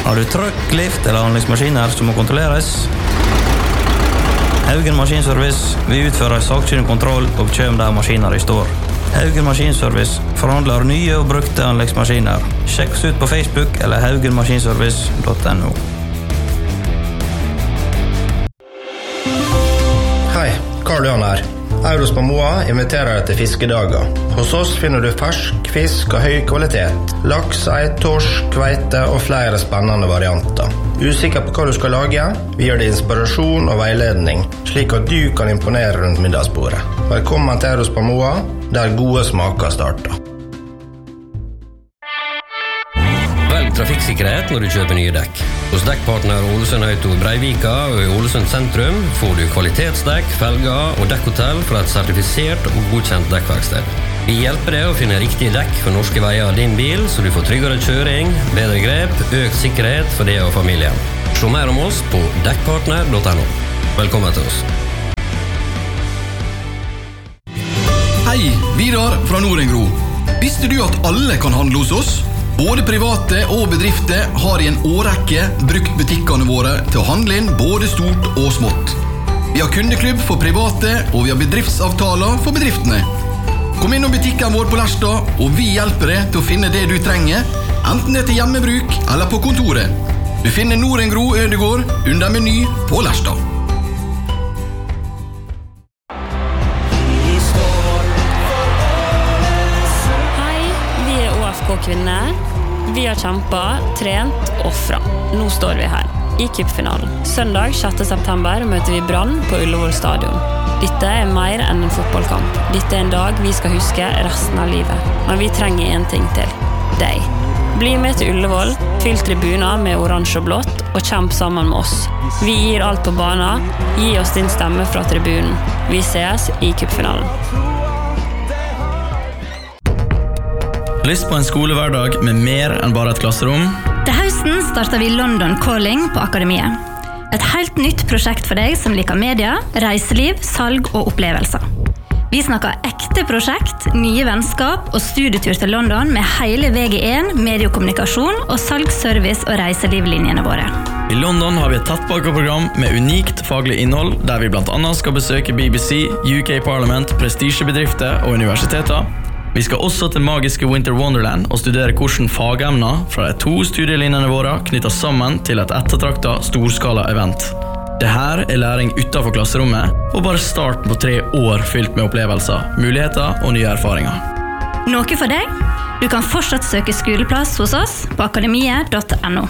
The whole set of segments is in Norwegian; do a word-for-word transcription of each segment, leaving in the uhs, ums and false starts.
Har du trøkk, lift eller anleggsmaskiner som må kontrolleres? Haugen Maskinservice, vi utfører sakkyndig kontroll og kjøm der maskiner i står. Haugen Maskinservice forhandler nye og brukte anleggsmaskiner. Sjekk oss ut på Facebook eller haugen maskinservice punktum no. Hei, Karl Johan her. Euros på Moa inviterer deg til fiskedager. Hos oss finner du fersk fisk av høy kvalitet. Laks, ei, torsk, kveite og flere spennende varianter. Usikker på hva du skal lage? Vi gir deg inspirasjon og veiledning, slik at du kan imponere rundt middagsbordet. Velkommen til Euros på Moa, der gode smaker starter. Velg trafikksikkerhet når du kjøper nye dekk. Hos dekkpartner Ålesund Auto Breivika og i Ålesund sentrum får du kvalitetsdekk, felger og dekkhotell fra et sertifisert og godkjent dekkverksted. Vi hjelper deg å finne riktige dekk for norske veier av din bil, så du får tryggere kjøring, bedre grep, økt sikkerhet for deg og familien. Se mer om oss på dekkpartner punktum no. Velkommen til oss. Hei, Vidar fra Norengro. Visste du at alle kan handle hos oss? Både private og bedrifter har i en årrekke brukt butikkene våre til å handle inn både stort og smått. Vi har kundeklubb for private, og vi har bedriftsavtaler for bedriftene. Kom inn om butikken vår på Lerstad, og vi hjelper deg til å finne det du trenger, enten det er til hjemmebruk eller på kontoret. Du finner Norengro Ødegård under Meny på Lerstad. Kvinner. Vi har kjempet, trent og offret. Nå står vi her, i cupfinalen. Søndag sjette september møter vi Brann på Ullevål stadion. Dette er mer enn en fotballkamp. Dette er en dag vi skal huske resten av livet. Men vi trenger en ting til. Deg. Bli med til Ullevål, fyll tribuner med oransje og blått, og kjemp sammen med oss. Vi gir alt på banen. Gi oss din stemme fra tribunen. Vi ses i cupfinalen. Lyst på en skolehverdag med mer enn bare et klasserom? Til høsten starter vi London Calling på Akademiet. Et helt nytt prosjekt for deg som liker media, reiseliv, salg og opplevelser. Vi snakker ekte prosjekt, nye vennskap og studietur til London med hele V G én, mediekommunikasjon og salgsservice og reiselivlinjene våre. I London har vi et tettpakkeprogram med unikt faglig innhold, der vi blant annet skal besøke B B C, U K Parliament, prestisjebedrifter og universiteter. Vi skal også til magiske Winter Wonderland og studere hvordan fagemner fra de to studielinjene våre knytter sammen til et ettertraktet storskala-event. Dette er læring utenfor klasserommet, og bare starten på tre år fylt med opplevelser, muligheter og nye erfaringer. Noe for deg? Du kan fortsatt søke skoleplass hos oss på akademiet punktum no.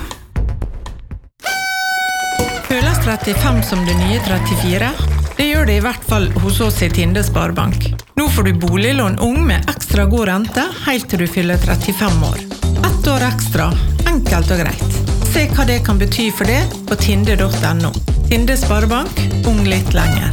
Føles trettifem som det nye trettifire? Det gjør det i hvert fall hos oss i Tinde Sparebank. Nå får du boliglån ung med ekstra god rente helt til du fyller trettifem år. Ett år ekstra, enkelt og greit. Se hva det kan bety for det på tinde punktum no. Tinde Sparebank, ung litt lenger.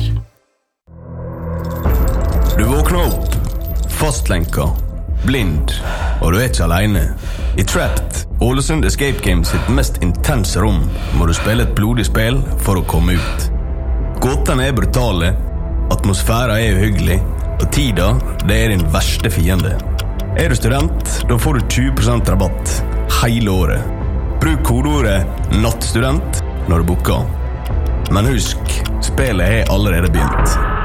Du våkner opp, fastlenka, blind, og du er ikke alene. I Trapped, Ålesund Escape Games sitt mest intense rom, må du spille et blodig spill for å komme ut. Gåtene er brutale, atmosfæra er uhyggelig, og tida, det er din verste fiende. Er du student, da får du tjue prosent rabatt hele året. Bruk kodeordet nattstudent når du booker. Men husk, spillet er allerede begynt.